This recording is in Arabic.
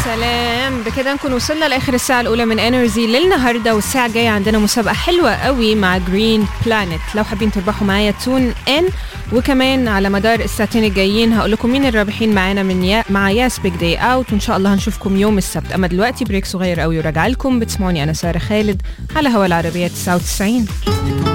سلام. بكده نكون وصلنا لآخر الساعة الأولى من انرجي للنهاردة، والساعة الجاية عندنا مسابقة حلوة قوي مع جرين بلانت. لو حابين تربحوا معايا تون ان، وكمان على مدار الساعتين الجايين هقول لكم مين الرابحين معانا من مع ياس بيج داي اوت، وان شاء الله هنشوفكم يوم السبت. اما دلوقتي بريك صغير قوي وراجع لكم. بتسمعوني انا سارة خالد على هوا العربية 99.